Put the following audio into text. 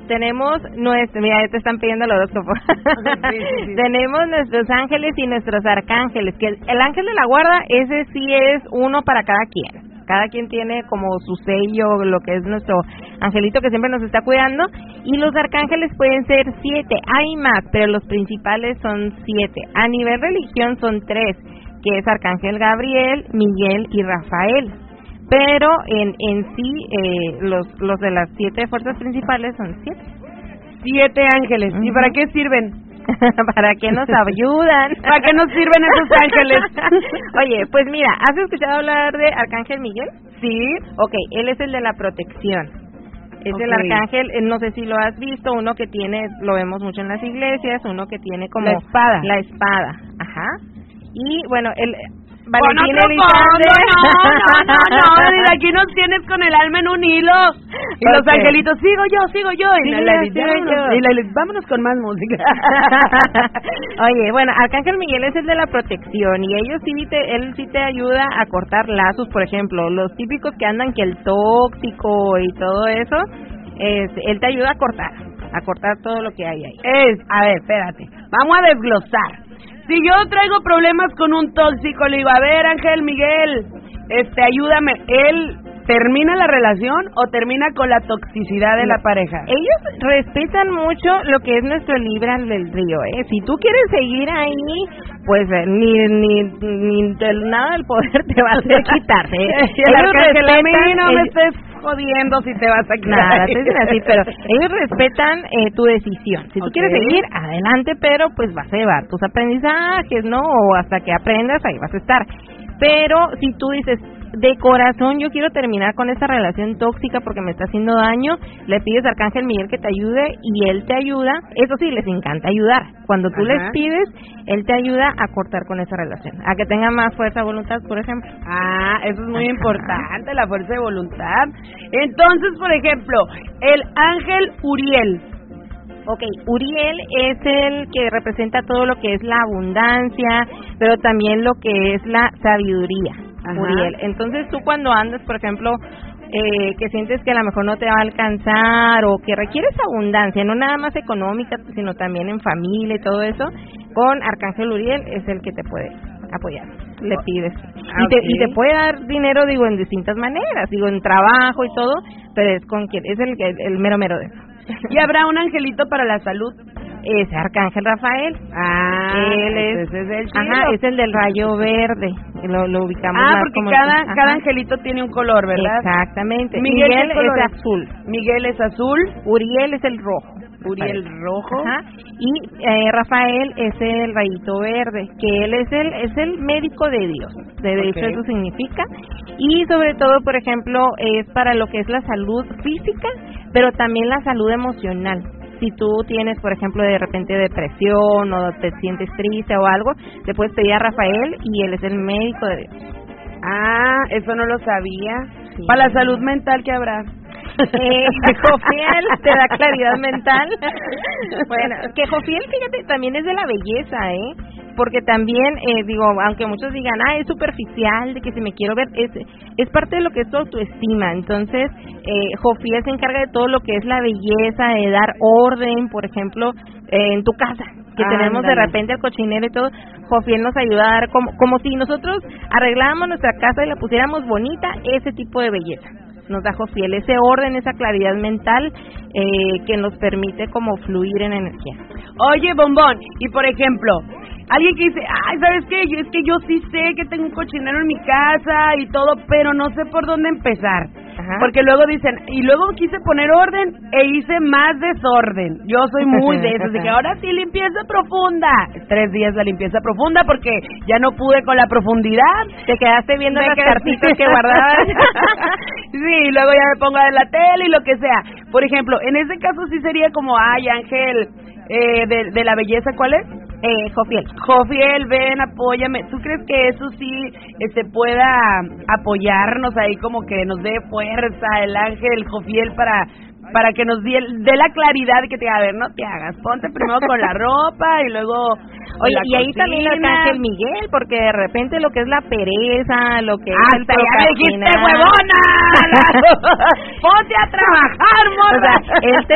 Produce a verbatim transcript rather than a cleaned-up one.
tenemos nuestro, mira, ya te están pidiendo el horóscopo. Sí, sí, sí. Tenemos nuestros ángeles y nuestros arcángeles, que el, el ángel de la guarda, ese sí es uno para cada quien. Cada quien tiene como su sello, lo que es nuestro angelito que siempre nos está cuidando. Y los arcángeles pueden ser siete, hay más, pero los principales son siete. A nivel religión son tres, que es Arcángel Gabriel, Miguel y Rafael. Pero en en sí, eh, los los de las siete fuerzas principales son siete. Siete ángeles. Uh-huh. ¿Y para qué sirven? ¿Para qué nos ayudan? ¿Para qué nos sirven esos ángeles? Oye, pues mira, ¿has escuchado hablar de Arcángel Miguel? Sí. Ok, él es el de la protección. Es okay. El arcángel, no sé si lo has visto, uno que tiene, lo vemos mucho en las iglesias, uno que tiene como... La espada. La espada, ajá. Y bueno, el... Valentín Elizalde. No, no, no, no, desde aquí nos tienes con el alma en un hilo. Y okay. Los angelitos, sigo yo, sigo yo. Y, sí, la, la, sigo vámonos, yo. y la, vámonos con más música. Oye, bueno, Arcángel Miguel es el de la protección y ellos sí te, él sí te ayuda a cortar lazos, por ejemplo, los típicos que andan que el tóxico y todo eso, es, él te ayuda a cortar, a cortar todo lo que hay ahí. Es, a ver, espérate, vamos a desglosar. Si yo traigo problemas con un tóxico, le digo, a ver, Ángel Miguel, este, ayúdame. ¿Él termina la relación o termina con la toxicidad de la pareja? Ellos respetan mucho lo que es nuestro libre albedrío, ¿eh? Si tú quieres seguir ahí, pues eh, ni ni ni del nada del poder te va a hacer quitarte. ¿eh? Ellos respetan, no me estés jodiendo si te vas a quitar. Nada, te dicen así, pero ellos respetan eh, tu decisión. Si tú okay. quieres seguir, adelante, pero pues vas a llevar tus aprendizajes, ¿no? O hasta que aprendas, ahí vas a estar. Pero si tú dices, de corazón yo quiero terminar con esta relación tóxica porque me está haciendo daño, le pides a Arcángel Miguel que te ayude y él te ayuda. Eso sí, les encanta ayudar. Cuando tú Ajá. les pides, él te ayuda a cortar con esa relación, a que tenga más fuerza de voluntad, por ejemplo. Ah, eso es muy Ajá. importante, la fuerza de voluntad. Entonces, por ejemplo, el ángel Uriel. Ok, Uriel es el que representa todo lo que es la abundancia, pero también lo que es la sabiduría. Ajá. Uriel. Entonces tú cuando andas, por ejemplo, eh, que sientes que a lo mejor no te va a alcanzar o que requieres abundancia, no nada más económica, sino también en familia y todo eso, con Arcángel Uriel es el que te puede apoyar, le pides. Ah, y, te, okay. y te puede dar dinero, digo, en distintas maneras, digo, en trabajo y todo, pero es con quien, es el, el, el mero mero de eso. ¿Y habrá un angelito para la salud? Es Arcángel Rafael. Ah, él es, ese es el ajá, es el del rayo verde. Lo, lo ubicamos ah, más porque como cada el, cada angelito tiene un color, ¿verdad? Exactamente. Miguel, Miguel es es azul. Miguel es azul. Uriel es el rojo. Uriel rojo. Ajá. Y eh, Rafael es el rayito verde, que él es el es el médico de Dios. De okay. hecho eso significa. Y sobre todo, por ejemplo, es para lo que es la salud física, pero también la salud emocional. Si tú tienes, por ejemplo, de repente depresión o te sientes triste o algo, le puedes pedir a Rafael y él es el médico de Dios. Ah, eso no lo sabía. Sí. Para la salud mental, ¿qué habrá? Eh, Jofiel te da claridad mental. Bueno, que Jofiel, fíjate, también es de la belleza, ¿eh? Porque también, eh, digo, aunque muchos digan, ah, es superficial, de que si me quiero ver, es es parte de lo que es tu autoestima. Entonces, eh, Jofiel se encarga de todo lo que es la belleza, de dar orden, por ejemplo, eh, en tu casa, que ah, tenemos andale. de repente el cochinero y todo. Jofiel nos ayuda a dar como, como si nosotros arregláramos nuestra casa y la pusiéramos bonita, ese tipo de belleza nos da Jofiel, ese orden, esa claridad mental eh, que nos permite como fluir en energía. Oye, Bombón, y por ejemplo, alguien que dice, ay, ¿sabes qué? Yo, es que yo sí sé que tengo un cochinero en mi casa y todo, pero no sé por dónde empezar. Ajá. Porque luego dicen, y luego quise poner orden e hice más desorden. Yo soy muy de eso, de que ahora sí limpieza profunda. Tres días la limpieza profunda porque ya no pude con la profundidad. Te quedaste viendo me las quedé... cartitas que guardabas. Sí, luego ya me pongo a ver la tele y lo que sea. Por ejemplo, en ese caso sí sería como, ay, Ángel, eh, de, de la belleza, ¿cuál es? Eh, Jofiel. Jofiel, ven, apóyame. ¿Tú crees que eso sí este, pueda apoyarnos ahí, como que nos dé fuerza el ángel Jofiel para para que nos dé, dé la claridad que te diga, a ver, no te hagas, ponte primero con la ropa y luego oye, y cocina. Ahí también el ángel Miguel, porque de repente lo que es la pereza, lo que ¡hasta es el ya me dijiste, huevona! ¡Ponte a trabajar, morra! O sea, él te